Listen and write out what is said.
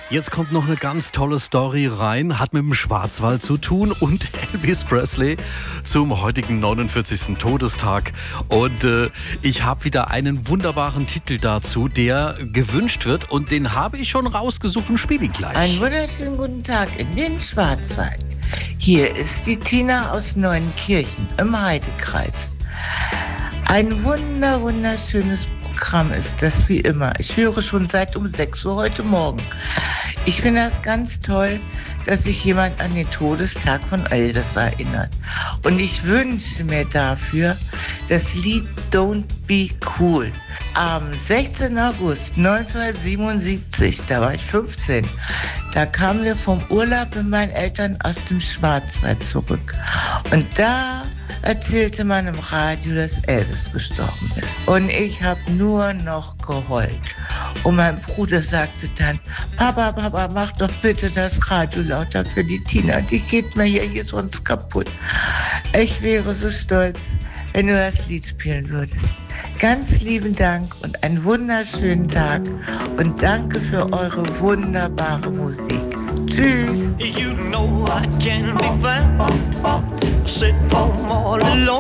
Jetzt kommt noch eine ganz tolle Story rein, hat mit dem Schwarzwald zu tun und Elvis Presley zum heutigen 49. Todestag. Und ich habe wieder einen wunderbaren Titel dazu, der gewünscht wird und den habe ich schon rausgesucht und spiele ihn gleich. Einen wunderschönen guten Tag in den Schwarzwald. Hier ist die Tina aus Neuenkirchen im Heidekreis. Ein wunderschönes Programm ist das wie immer. Ich höre schon seit um 6 Uhr heute Morgen. Ich finde das ganz toll, dass sich jemand an den Todestag von Elvis erinnert. Und ich wünsche mir dafür das Lied Don't Be Cool. Am 16. August 1977, da war ich 15, da kamen wir vom Urlaub mit meinen Eltern aus dem Schwarzwald zurück. Und da erzählte man im Radio, dass Elvis gestorben ist. Und ich habe nur noch geheult. Und mein Bruder sagte dann, Papa, mach doch bitte das Radio lauter für die Tina. Die geht mir hier sonst kaputt. Ich wäre so stolz, wenn du das Lied spielen würdest. Ganz lieben Dank und einen wunderschönen Tag. Und danke für eure wunderbare Musik. Tschüss. You know I can't be found sitting home all alone.